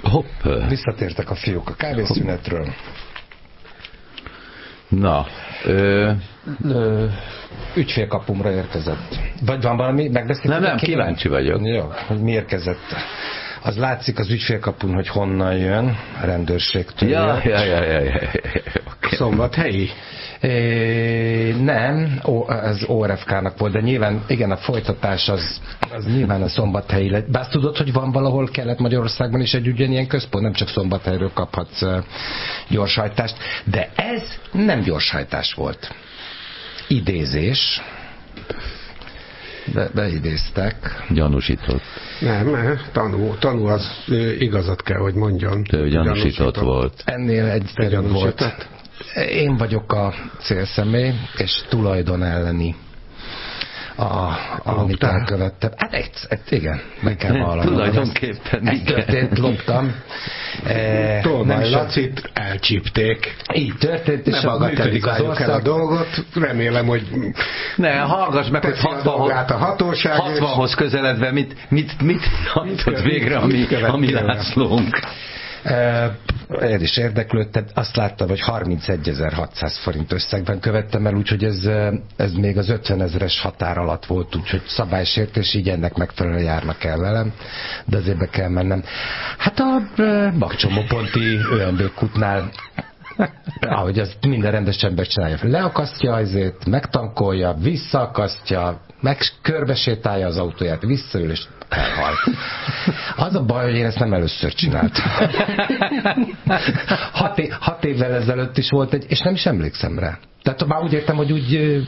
Hopp. Visszatértek a fiúk a kávészünetről. Na. Ügyfélkapumra érkezett. Vagy van valami? Megbeszéltük? Nem, kíváncsi vagyok. Jó, hogy mi érkezett. Az látszik az ügyfélkapun, hogy honnan jön, a rendőrségtől. Ja. Okay. Szombathelyi? Nem, az ORFK-nak volt, de nyilván, igen, a folytatás az nyilván a szombathelyi lett. Bár azt tudod, hogy van valahol Kelet-Magyarországban is egy ugyanilyen központ, nem csak Szombathelyről kaphatsz gyorshajtást, de ez nem gyorshajtás volt. Idézés. Beidéztek. Gyanúsított. Nem, tanú az igazat kell, hogy mondjon. Ő gyanúsított volt. Ennél egyszerűbb volt. Én vagyok a célszemély, és tulajdon elleni amit elkövettem. Hát igen, meg kell vallanom. Tulajdonképpen ez történt, loptam. Tolvaj Lacit elcsípték. Így történt, és működik az ország. A dolgot, remélem, hogy ne, hallgass meg, hogy 60-hoz közeledve mit hajtott végre a mi Lászlónk. Én is érdeklődtem, azt láttam, hogy 31.600 forint összegben követtem el, úgyhogy ez még az 50 000-es határ alatt volt, úgyhogy szabálysértés, így ennek megfelelően járnak el velem, de azért be kell mennem. Hát a Bakcsomóponti ÖMB-kútnál, ahogy az minden rendes ember csinálja, leakasztja azért, megtankolja, visszaakasztja, körbesétálja az autóját, visszaül és elhal. Az a baj, hogy én ezt nem először csináltam. 6 évvel ezelőtt is volt egy, és nem is emlékszem rá. Tehát már úgy értem, hogy úgy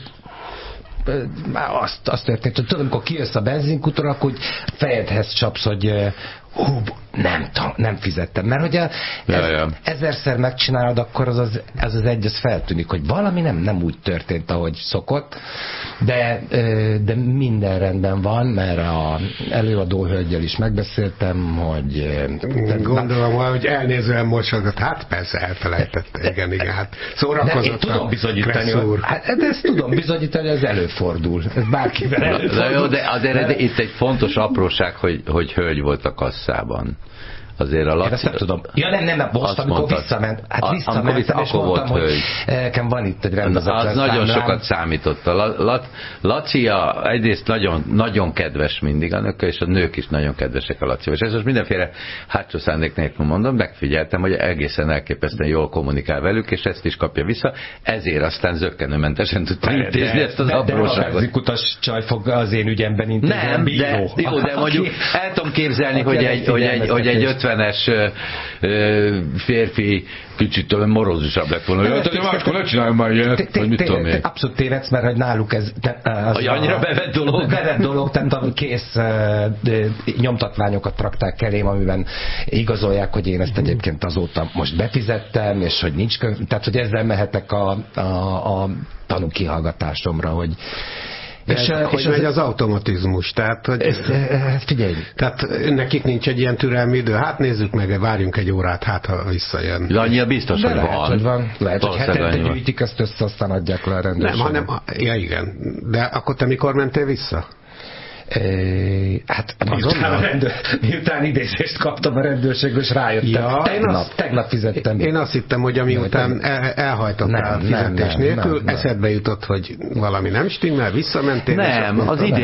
azt történt, hogy tudom, amikor kijössz a benzinkútra, akkor fejedhez csapsz, hogy nem fizettem. Mert hogy ezerszer megcsinálod, akkor az feltűnik, hogy valami nem úgy történt, ahogy szokott, de minden rendben van, mert az előadó hölgyel is megbeszéltem, hogy... Gondolom, hogy elnézően mosogat. Hát persze, elfelejtette. Igen, hát szórakozott. Én tudom bizonyítani. De ezt tudom bizonyítani, ez előfordul. Ez bárkivel előfordul. De azért itt egy fontos apróság, hogy hölgy volt a kasszában. Azért a Laci... Ezt nem tudom. Ja, nem, most, amikor visszament. Hát visszamentem, és mondtam, hogy nekem van itt egy rendezett. Az nagyon sokat számított. Lacia egyrészt nagyon, nagyon kedves mindig a nők, és a nők is nagyon kedvesek a Lacival. És ez most mindenféle hátsó szándék nélkül mondom, megfigyeltem, hogy egészen elképesztően jól kommunikál velük, és ezt is kapja vissza. Ezért aztán zökkenőmentesen tudta intézni ezt az apróságot. De kutas csaj fog az én ügyemben intézni. Nem, de mondjuk el tudom képzelni, hogy egy 50-es férfi kicsit morozósabb lett volna. Máskor ne csináljam már ilyet, hogy mit tudom én. Abszolút tévedsz, mert hogy náluk ez... annyira bevett dolog. Bevett dolog, tehát a kész nyomtatványokat rakták elém, amiben igazolják, hogy én ezt egyébként azóta most befizettem, és hogy nincs könyv. Tehát, hogy ezzel mehetek a tanúkihallgatásomra, hogy és megy az automatizmus, tehát, hogy... Figyelj! Tehát nekik nincs egy ilyen türelmi idő, hát nézzük meg, várjunk egy órát, hát ha visszajön. De annyira biztos, hogy van. Lehet, hogy hetente gyűjtik ezt össze, aztán adják le a rendőrségre. Nem, ja igen. De akkor te mikor mentél vissza? Hát miután idézést kaptam a rendőrségről, és rájöttem. Tegnap fizettem. Én azt hittem, hogy amiután elhajtottál fizetés nélkül, eszedbe jutott, hogy valami nem stimmel, visszamentél. Nem, az